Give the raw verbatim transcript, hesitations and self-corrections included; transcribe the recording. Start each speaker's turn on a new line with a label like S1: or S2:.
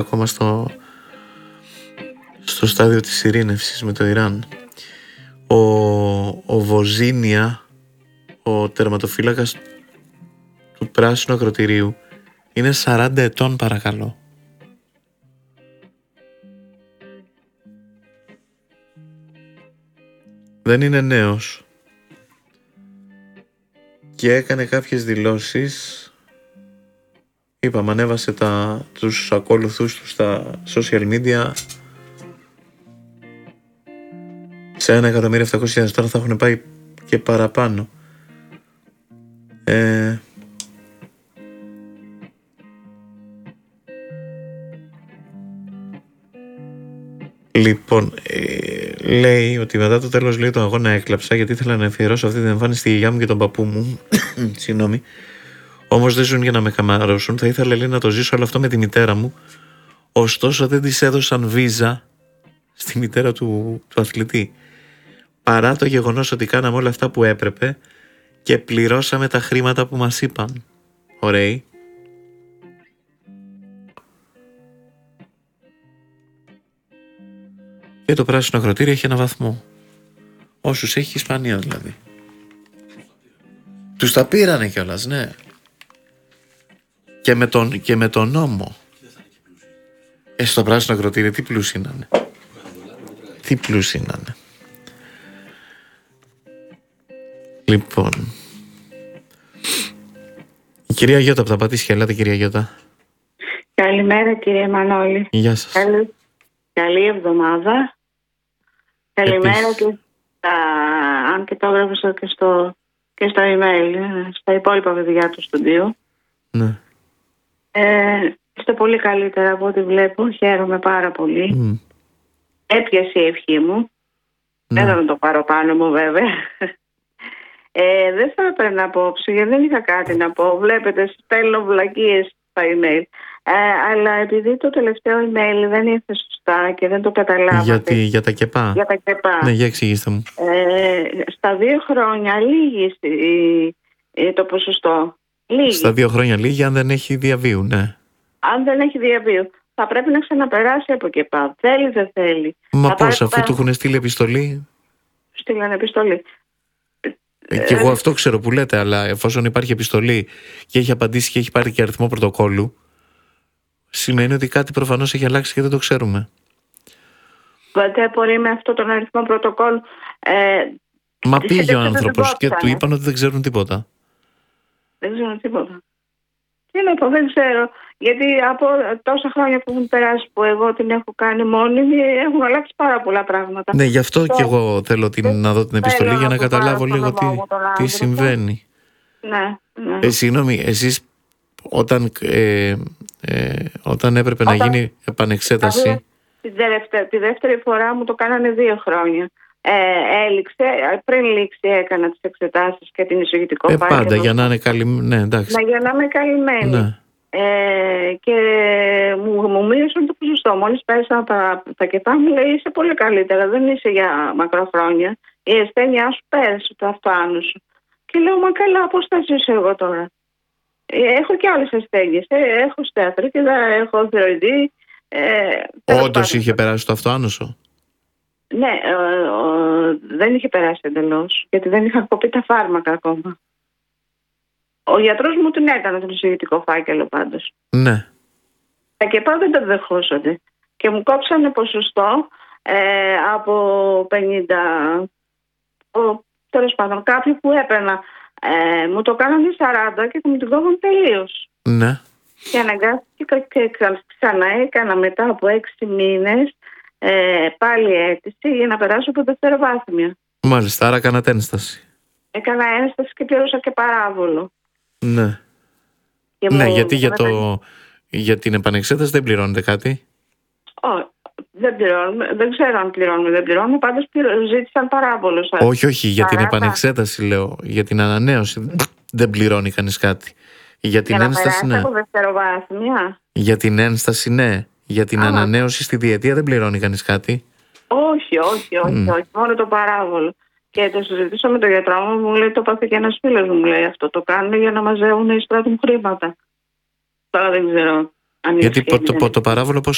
S1: ακόμα στο, στο στάδιο της ειρήνευσης με το Ιράν. Ο, ο Βοζίνια, ο τερματοφύλακας του πράσινου ακροτηρίου, είναι σαράντα ετών, παρακαλώ. Δεν είναι νέος. Και έκανε κάποιες δηλώσεις. Είπαμε, ανέβασε τα, τους ακόλουθούς του στα social media σε ένα εκατομμύριο επτακόσιες χιλιάδες. Τώρα θα έχουν πάει και παραπάνω. Ε, λοιπόν, ε, λέει ότι μετά το τέλος, λέει, το αγώνα έκλαψα γιατί ήθελα να αφιερώσω αυτή την εμφάνιση στη γιαγιά μου και τον παππού μου. Συγγνώμη. Όμως δεν ζουν για να με καμαρώσουν. Θα ήθελα, λέει, να το ζήσω όλο αυτό με τη μητέρα μου. Ωστόσο δεν της έδωσαν βίζα στη μητέρα του, του αθλητή. Παρά το γεγονός ότι κάναμε όλα αυτά που έπρεπε και πληρώσαμε τα χρήματα που μας είπαν. Ωραίοι. Και το πράσινο ακροτήριο έχει ένα βαθμό. Όσους έχει η Ισπανία δηλαδή. Τους τα πήρανε κιόλας, ναι. Και με τον, και με τον νόμο. Ε, στο πράσινο ακροτήριο τι πλούσιοι να είναι. Τι πλούσιοι να είναι. Λοιπόν. Η κυρία Γιώτα από τα Πατήσια. Ελάτε, κυρία Γιώτα.
S2: Καλημέρα, κύριε Μανώλη.
S1: Γεια σας.
S2: Καλή, καλή εβδομάδα. Καλημέρα. Επίσης. Και στα, αν και το έγραψα και στο, και στο email, στα υπόλοιπα παιδιά του στούντιο.
S1: Ναι.
S2: Ε, είστε πολύ καλύτερα από ό,τι βλέπω. Χαίρομαι πάρα πολύ. Mm. Έπιασε η ευχή μου. Ναι. Δεν θα το πάρω πάνω μου, βέβαια. Ε, δεν θα έπαιρνα απόψε, γιατί δεν είχα κάτι να πω. Βλέπετε, στέλνω βλακίες στα email. Ε, αλλά επειδή το τελευταίο email δεν ήρθε σωστά και δεν το καταλάβατε.
S1: Γιατί, για τα ΚΕΠΑ.
S2: Για τα ΚΕΠΑ.
S1: Ναι, για εξηγήστε μου.
S2: Ε, στα δύο χρόνια λίγη το ποσοστό. Λίγη.
S1: Στα δύο χρόνια λίγη, αν δεν έχει διαβίου, ναι.
S2: Αν δεν έχει διαβίου. Θα πρέπει να ξαναπεράσει από ΚΕΠΑ. Θέλει, δεν θέλει.
S1: Μα πώς, αφού του έχουν στείλει επιστολή.
S2: Στείλανε επιστολή.
S1: Ε, και εγώ αυτό ξέρω που λέτε, αλλά εφόσον υπάρχει επιστολή και έχει απαντήσει και έχει πάρει και αριθμό πρωτοκόλλου, σημαίνει ότι κάτι προφανώς έχει αλλάξει και δεν το ξέρουμε.
S2: Ποτέ μπορεί με αυτό τον αριθμό πρωτοκόλλου. Ε,
S1: Μα πήγε ο άνθρωπος και του είπαν ότι δεν ξέρουν τίποτα.
S2: Δεν ξέρουν τίποτα. Τι να πω, δεν ξέρω. Γιατί από τόσα χρόνια που έχουν περάσει που εγώ την έχω κάνει μόνη, έχουν αλλάξει πάρα πολλά πράγματα.
S1: Ναι, γι' αυτό το... και εγώ θέλω την, να δω την επιστολή για να καταλάβω λίγο τι, τι συμβαίνει.
S2: Ναι, ναι.
S1: Ε, συγγνώμη, εσείς όταν, ε, ε, όταν έπρεπε όταν... να γίνει επανεξέταση.
S2: Τη δεύτερη, τη δεύτερη φορά μου το κάνανε δύο χρόνια. Ε, έληξε, πριν λήξει έκανα τις εξετάσεις και την εισηγητικό
S1: ε, φάκελο. Πάντα για να είναι καλυμμένη. Ναι, εντάξει.
S2: Να, για να είμαι καλυμμένη. Ναι. Ε, και μου, μου μίλησαν το ποσοστό. Μόλις πέσαν τα, τα ΚΕΠΑ, μου λέει είσαι πολύ καλύτερα. Δεν είσαι για μακροχρόνια. Η ασθένειά σου πέρασε, το αυτοάνου σου. Και λέω, μα καλά, πώς θα ζήσω εγώ τώρα. Ε, έχω και άλλες ασθένειες. Ε, έχω στεατρίτιδα, έχω θηροειδή. Ε,
S1: Όντως είχε περάσει το αυτοάνωσο.
S2: Ναι, ε, ε, δεν είχε περάσει εντελώς, γιατί δεν είχα κοπεί τα φάρμακα ακόμα. Ο γιατρός μου την έκανε τον εισηγητικό φάκελο πάντως.
S1: Ναι.
S2: Τα ΚΕΠΑ δεν τα δεχόσατε. Και μου κόψανε ποσοστό ε, από πενήντα. Ο, τέλος πάντων, κάποιοι που έπαιρνα ε, μου το κάνανε σαράντα και μου την κόβουν τελείως.
S1: Ναι.
S2: Και αναγκάστηκα και ξανά έκανα μετά από έξι μήνες ε, πάλι αίτηση για να περάσω από δευτεροβάθμια.
S1: Μάλιστα, άρα κάνατε ένσταση.
S2: Έκανα ένσταση και πλήρωσα και παράβολο.
S1: Ναι. Και ναι, μου, γιατί για, το, για την επανεξέταση δεν πληρώνετε κάτι.
S2: Όχι, δεν πληρώνουμε. Δεν ξέρω αν πληρώνουμε, δεν πληρώνουμε. Πάντως ζήτησαν παράβολο.
S1: Όχι, όχι, για την επανεξέταση λέω. Για την ανανέωση δεν πληρώνει κανείς κάτι. Για την
S2: για
S1: ένσταση,
S2: να
S1: ναι.
S2: Από δευτεροβάθμια.
S1: Για την ένσταση, ναι. Για την Α. ανανέωση στη διετία δεν πληρώνει κανείς κάτι.
S2: Όχι, όχι, όχι, mm. όχι. Μόνο το παράβολο. Και το συζητήσω με τον γιατρό μου, μου λέει το πάθε και ένας φίλος μου, μου λέει αυτό. Το κάνουν για να μαζεύουν οι στράτων χρήματα. Τώρα δεν ξέρω αν
S1: γιατί το, το, το παράβολο πώς